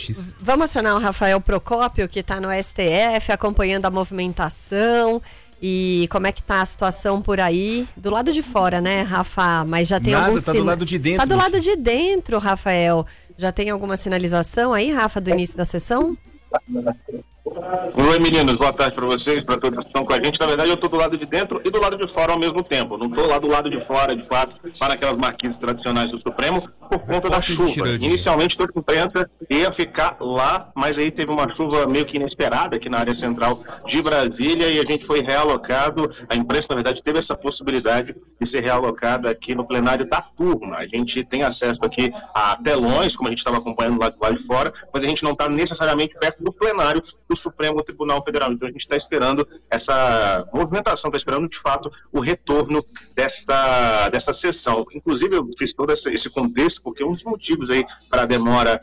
justiça. Vamos acionar o Rafael Procópio, que está no STF, acompanhando a movimentação. E como é que tá a situação por aí? Do lado de fora, né, Rafa? Mas já tem algum Tá do lado de dentro. Tá do lado de dentro, Rafael. Já tem alguma sinalização aí, Rafa, do início da sessão? Oi, meninos, boa tarde para vocês, para todos que estão com a gente. Na verdade, eu estou do lado de dentro e do lado de fora ao mesmo tempo. Não estou lá do lado de fora, de fato, para aquelas marquises tradicionais do Supremo, por conta da chuva. Inicialmente, toda a imprensa ia ficar lá, mas aí teve uma chuva meio que inesperada aqui na área central de Brasília e a gente foi realocado. A imprensa, na verdade, teve essa possibilidade de ser realocada aqui no plenário da turma. A gente tem acesso aqui a telões, como a gente estava acompanhando lá do lado de fora, mas a gente não está necessariamente perto do plenário do Supremo Tribunal Federal. Então a gente está esperando essa movimentação, está esperando de fato o retorno desta sessão. Inclusive eu fiz todo esse contexto porque um dos motivos aí para a demora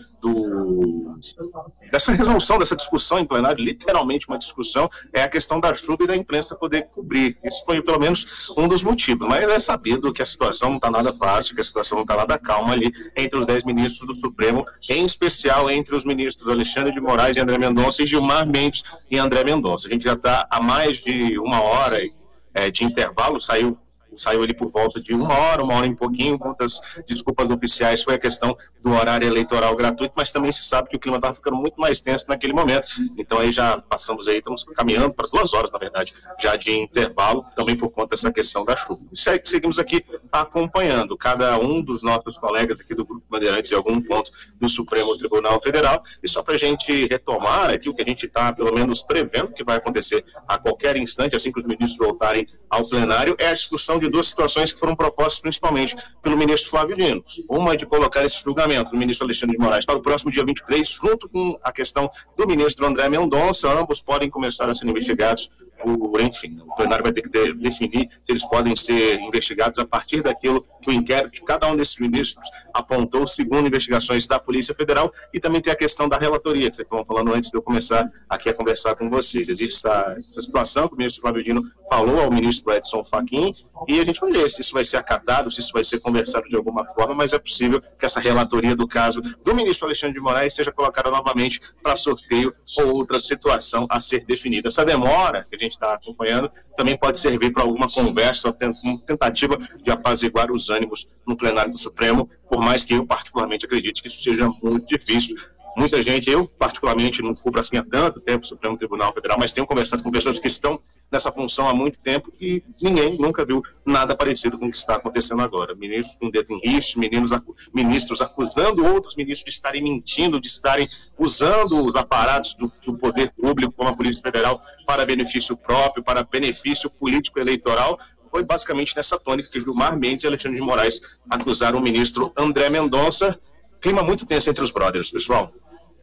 dessa resolução, dessa discussão em plenário, literalmente uma discussão, é a questão da chuva e da imprensa poder cobrir. Isso foi pelo menos um dos motivos, mas é sabido que a situação não está nada fácil, que a situação não está nada calma ali entre os 10 ministros do Supremo, em especial entre os ministros Alexandre de Moraes e André Mendonça e Gilmar Mendes e André Mendonça. A gente já está há mais de uma hora de intervalo, saiu ali por volta de uma hora e pouquinho. Muitas desculpas oficiais foi a questão do horário eleitoral gratuito, mas também se sabe que o clima estava ficando muito mais tenso naquele momento. Então aí já passamos aí, estamos caminhando para 2 horas, na verdade, já de intervalo, também por conta dessa questão da chuva. E seguimos aqui acompanhando cada um dos nossos colegas aqui do Grupo Bandeirantes em algum ponto do Supremo Tribunal Federal. E só para a gente retomar aqui o que a gente está, pelo menos, prevendo que vai acontecer a qualquer instante, assim que os ministros voltarem ao plenário, é a discussão de 2 situações que foram propostas principalmente pelo ministro Flávio Dino. Uma de colocar esse julgamento do ministro Alexandre de Moraes para o próximo dia 23, junto com a questão do ministro André Mendonça. Ambos podem começar a ser investigados enfim, o plenário vai ter que definir se eles podem ser investigados a partir daquilo que o inquérito de cada um desses ministros apontou, segundo investigações da Polícia Federal, e também tem a questão da relatoria, que vocês estavam falando antes de eu começar aqui a conversar com vocês. Existe essa situação que o ministro Flávio Dino falou ao ministro Edson Fachin, e a gente vai ver se isso vai ser acatado, se isso vai ser conversado de alguma forma, mas é possível que essa relatoria do caso do ministro Alexandre de Moraes seja colocada novamente para sorteio ou outra situação a ser definida. Essa demora que a gente está acompanhando também pode servir para alguma conversa, uma tentativa de apaziguar os ânimos no plenário do Supremo, por mais que eu particularmente acredite que isso seja muito difícil. Muita gente, eu particularmente não cubro assim há tanto tempo o Supremo Tribunal Federal, mas tenho conversado com pessoas que estão nessa função há muito tempo e ninguém nunca viu nada parecido com o que está acontecendo agora. Ministros com dedo em riste, ministros acusando outros ministros de estarem mentindo, de estarem usando os aparatos do poder público, como a Polícia Federal, para benefício próprio, para benefício político-eleitoral. Foi basicamente nessa tônica que Gilmar Mendes e Alexandre de Moraes acusaram o ministro André Mendonça. Clima muito tenso entre os brothers, pessoal.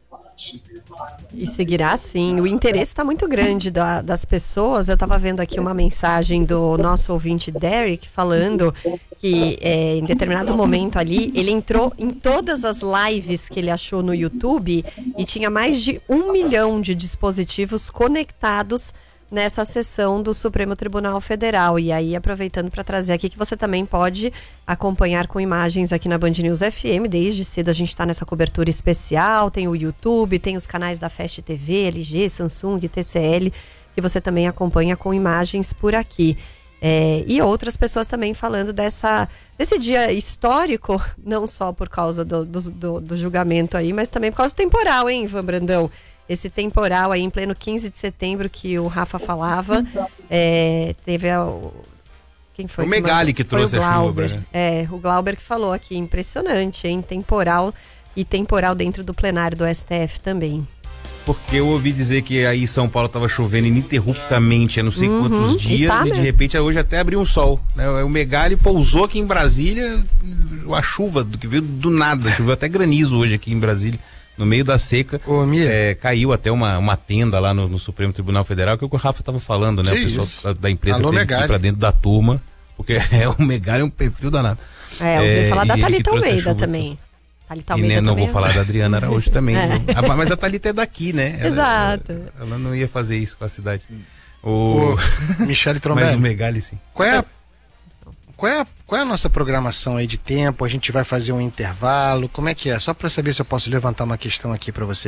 E seguirá sim. O interesse está muito grande das pessoas. Eu estava vendo aqui uma mensagem do nosso ouvinte Derek falando que em determinado momento ali ele entrou em todas as lives que ele achou no YouTube e tinha mais de 1 milhão de dispositivos conectados nessa sessão do Supremo Tribunal Federal. E aí, aproveitando para trazer aqui que você também pode acompanhar com imagens aqui na Band News FM. Desde cedo a gente está nessa cobertura especial, tem o YouTube, tem os canais da Fast TV, LG, Samsung, TCL, que você também acompanha com imagens por aqui. E outras pessoas também falando desse dia histórico, não só por causa do julgamento aí, mas também por causa do temporal, hein, Ivan Brandão? Esse temporal aí em pleno 15 de setembro que o Rafa falava, teve quem foi? O Megali que trouxe a chuva, né? O Glauber que falou aqui, impressionante, hein? Temporal dentro do plenário do STF também. Porque eu ouvi dizer que aí em São Paulo estava chovendo ininterruptamente há não sei quantos dias e de repente hoje até abriu um sol, né? O Megali pousou aqui em Brasília, a chuva que veio do nada, choveu até granizo hoje aqui em Brasília. No meio da seca, caiu até uma tenda lá no Supremo Tribunal Federal, que é o que o Rafa estava falando, né? O pessoal da empresa teve que ir pra dentro da turma, porque o Megali é um perfil danado. Ouvi falar da Thalita Almeida também. Thalita Almeida não vou falar da Adriana Araújo também. Mas a Thalita é daqui, né? Exato. Ela não ia fazer isso com a cidade. Michele Trombelli. Mas o Megali, sim. Qual é a nossa programação aí de tempo? A gente vai fazer um intervalo? Como é que é? Só para saber se eu posso levantar uma questão aqui para você.